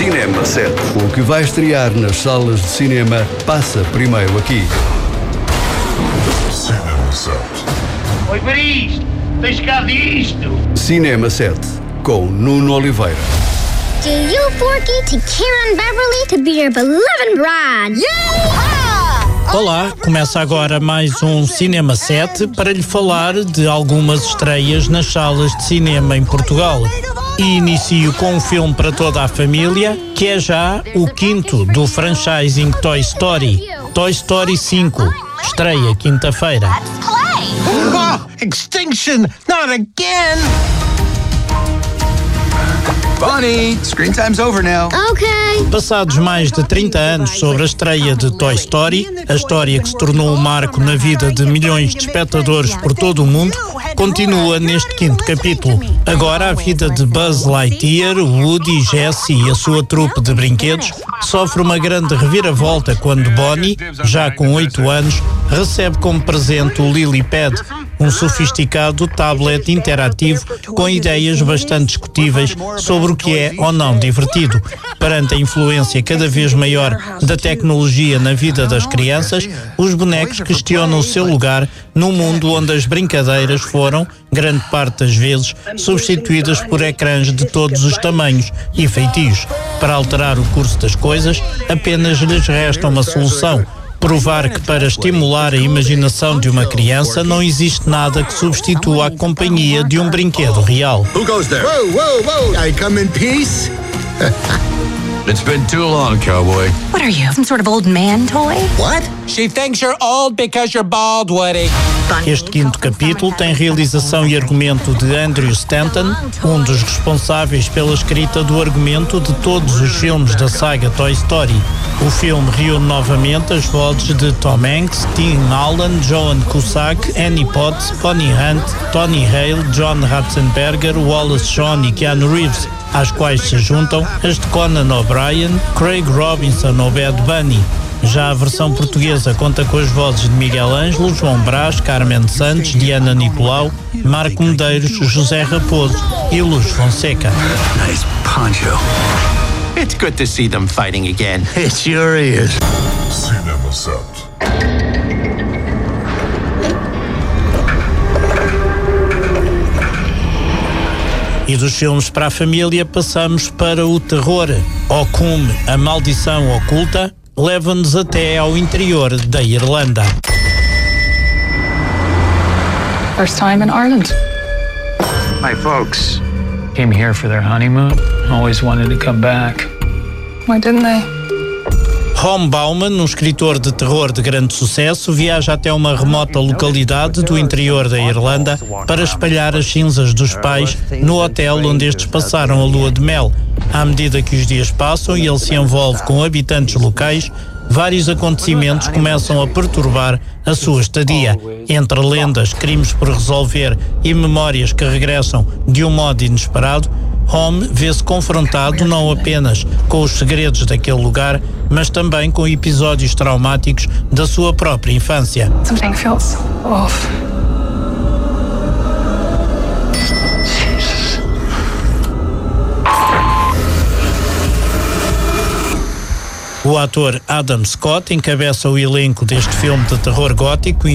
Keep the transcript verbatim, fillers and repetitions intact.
Cinema sete. O que vai estrear nas salas de cinema passa primeiro aqui. Cinema sete. Oi, para isto! Tens cá disto! Cinema sete, com Nuno Oliveira. Do you Forky to Karen Beverly to be your beloved bride? Olá, começa agora mais um Cinema sete para lhe falar de algumas estreias nas salas de cinema em Portugal. E inicio com um filme para toda a família, que é já o quinto do franchising Toy Story. Toy Story cinco, estreia quinta-feira. Oh, extinction! Not again! Bonnie, screen time's over now. Okay. Passados mais de trinta anos sobre a estreia de Toy Story, a história que se tornou um marco na vida de milhões de espectadores por todo o mundo, continua neste quinto capítulo. Agora a vida de Buzz Lightyear, Woody, Jessie e a sua trupe de brinquedos sofre uma grande reviravolta quando Bonnie, já com oito anos, recebe como presente o LilyPad, um sofisticado tablet interativo com ideias bastante discutíveis sobre o que é ou não divertido. Perante a influência cada vez maior da tecnologia na vida das crianças, os bonecos questionam o seu lugar num mundo onde as brincadeiras foram, grande parte das vezes, substituídas por ecrãs de todos os tamanhos e feitios. Para alterar o curso das coisas, apenas lhes resta uma solução: provar que para estimular a imaginação de uma criança não existe nada que substitua a companhia de um brinquedo real. Who goes there? Whoa, whoa, whoa! I come in peace? It's been too long, cowboy. What are you, some sort of old man toy? What? She thinks you're old because you're bald, Woody. Este quinto capítulo tem realização e argumento de Andrew Stanton, um dos responsáveis pela escrita do argumento de todos os filmes da saga Toy Story. O filme reúne novamente as vozes de Tom Hanks, Tim Allen, Joan Cusack, Annie Potts, Connie Hunt, Tony Hale, John Ratzenberger, Wallace Shawn e Keanu Reeves, às quais se juntam as de Conan O'Brien, Craig Robinson ou Bad Bunny. Já a versão portuguesa conta com as vozes de Miguel Ângelo, João Brás, Carmen Santos, Diana Nicolau, Marco Medeiros, José Raposo e Luz Fonseca. Nice poncho. It's good to see them fighting again. It sure is. Cinema sete. E dos filmes para a família passamos para o terror. Occum, a maldição oculta, leva-nos até ao interior da Irlanda. First time in Ireland. My folks. Came here for their honeymoon. Always wanted to come back. Why didn't they? Ron Bauman, um escritor de terror de grande sucesso, viaja até uma remota localidade do interior da Irlanda para espalhar as cinzas dos pais no hotel onde estes passaram a lua de mel. À medida que os dias passam e ele se envolve com habitantes locais, vários acontecimentos começam a perturbar a sua estadia. Entre lendas, crimes por resolver e memórias que regressam de um modo inesperado, Home vê-se confrontado não apenas com os segredos daquele lugar, mas também com episódios traumáticos da sua própria infância. Something feels off. O ator Adam Scott encabeça o elenco deste filme de terror gótico